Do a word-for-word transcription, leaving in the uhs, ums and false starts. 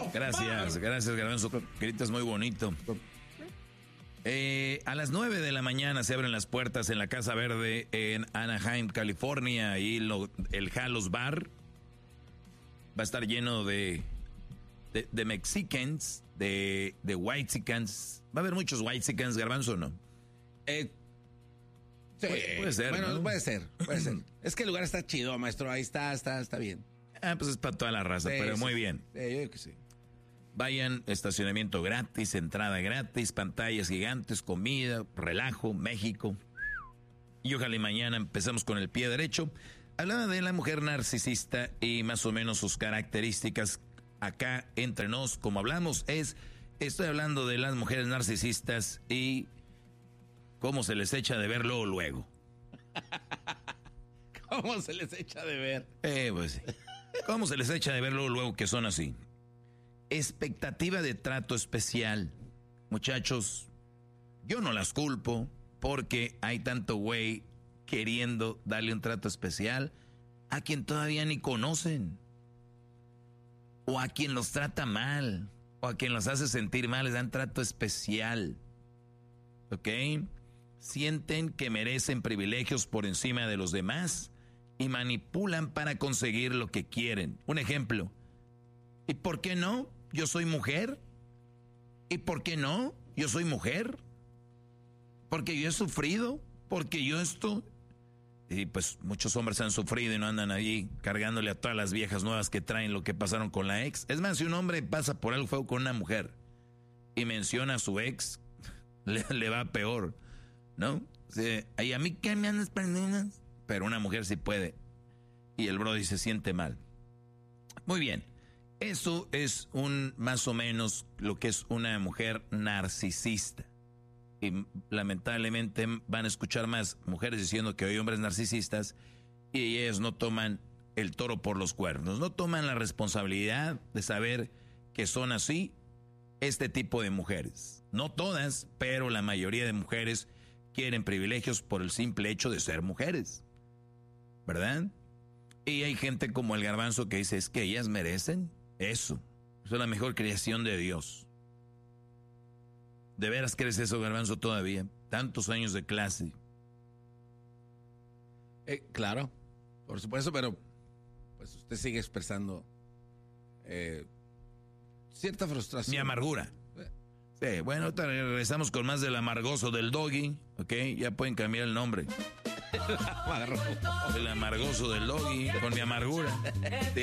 Gracias, gracias, Garbanzo. Gritas muy bonito. Eh, a las nueve de la mañana se abren las puertas en la Casa Verde en Anaheim, California. Ahí lo, el Halos Bar va a estar lleno de, de, de Mexicans, de, de Whitexicans. Va a haber muchos Whitexicans, Garbanzo, ¿no? Eh, sí, puede, puede ser, bueno, ¿no? puede ser, puede ser. Es que el lugar está chido, maestro. Ahí está, está, está bien. Ah, pues es para toda la raza, Sí, pero sí, muy sí. bien. Sí, yo creo que sí. Vayan, estacionamiento gratis, entrada gratis, pantallas gigantes, comida, relajo, México. Y ojalá y mañana empezamos con el pie derecho. Hablaba de la mujer narcisista y más o menos sus características. Acá entre nos, como hablamos, es, estoy hablando de las mujeres narcisistas y cómo se les echa de ver luego, luego. ¿Cómo se les echa de ver? Eh, pues sí. ¿Cómo se les echa de ver luego, luego que son así? Expectativa de trato especial. Muchachos, yo no las culpo porque hay tanto güey queriendo darle un trato especial a quien todavía ni conocen. O a quien los trata mal. O a quien los hace sentir mal, les dan trato especial. ¿Ok? Sienten que merecen privilegios por encima de los demás y manipulan para conseguir lo que quieren. Un ejemplo. ¿Y por qué no? Yo soy mujer. ¿Y por qué no? Yo soy mujer. Porque yo he sufrido. Porque yo esto. Y pues muchos hombres han sufrido y no andan allí cargándole a todas las viejas nuevas que traen lo que pasaron con la ex. Es más, si un hombre pasa por algo feo con una mujer y menciona a su ex, le, le va peor, ¿no? O sea, ¿y a mí qué me andas prendiendo? Pero una mujer sí puede. Y el brody se siente mal. Muy bien. Eso es un más o menos lo que es una mujer narcisista. Y lamentablemente van a escuchar más mujeres diciendo que hay hombres narcisistas y ellas no toman el toro por los cuernos. No toman la responsabilidad de saber que son así este tipo de mujeres. No todas, pero la mayoría de mujeres quieren privilegios por el simple hecho de ser mujeres. ¿Verdad? Y hay gente como el Garbanzo que dice, es que ellas merecen eso. Eso es la mejor creación de Dios. ¿De veras crees eso, Garbanzo, todavía? Tantos años de clase. Eh, claro, por supuesto, pero pues usted sigue expresando eh, cierta frustración. Mi amargura. Sí, bueno, ahorita regresamos con más del amargoso del Doggy, ¿ok? Ya pueden cambiar el nombre. El amargoso del Doggy, con mi amargura.